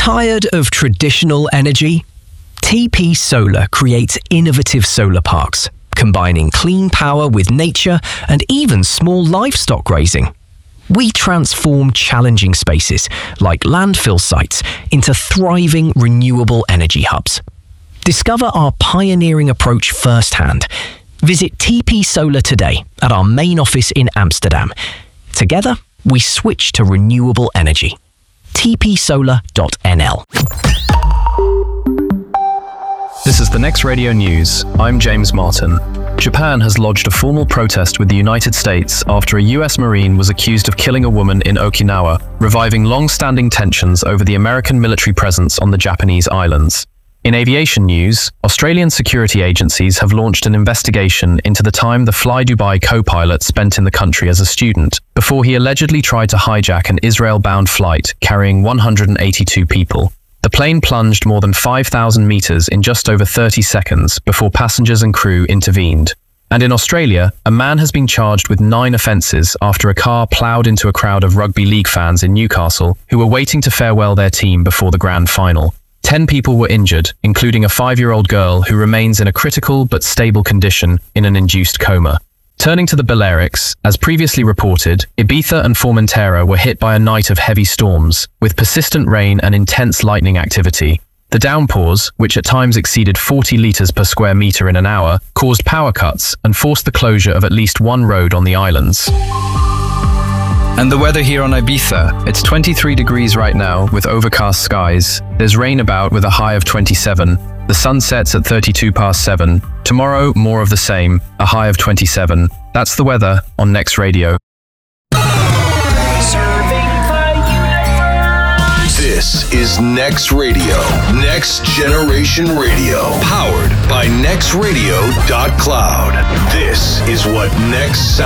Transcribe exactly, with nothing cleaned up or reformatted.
Tired of traditional energy? T P Solar creates innovative solar parks, combining clean power with nature and even small livestock grazing. We transform challenging spaces, like landfill sites, into thriving renewable energy hubs. Discover our pioneering approach firsthand. Visit T P Solar today at our main office in Amsterdam. Together, we switch to renewable energy. t p solar dot n l. This is the Next Radio News. I'm James Martin. Japan has lodged a formal protest with the United States after a U S Marine was accused of killing a woman in Okinawa, reviving long-standing tensions over the American military presence on the Japanese islands. In aviation news, Australian security agencies have launched an investigation into the time the Fly Dubai co-pilot spent in the country as a student, before he allegedly tried to hijack an Israel-bound flight carrying one hundred eighty-two people. The plane plunged more than five thousand meters in just over thirty seconds before passengers and crew intervened. And in Australia, a man has been charged with nine offences after a car ploughed into a crowd of rugby league fans in Newcastle who were waiting to farewell their team before the grand final. Ten people were injured, including a five-year-old girl who remains in a critical but stable condition in an induced coma. Turning to the Balearics, as previously reported, Ibiza and Formentera were hit by a night of heavy storms, with persistent rain and intense lightning activity. The downpours, which at times exceeded forty litres per square metre in an hour, caused power cuts and forced the closure of at least one road on the islands. And the weather here on Ibiza. It's twenty-three degrees right now with overcast skies. There's rain about with a high of twenty-seven. The sun sets at thirty-two past seven. Tomorrow, more of the same, a high of twenty-seven. That's the weather on Next Radio. This is Next Radio, Next Generation Radio, powered by next radio dot cloud. This is what Next